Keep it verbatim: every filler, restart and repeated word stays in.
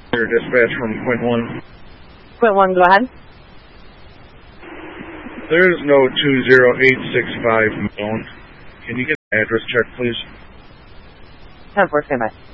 Your dispatch from Quint one. Quint one, go ahead. There is no two zero eight six five phone. Can you get an address check, please? ten four, stand by.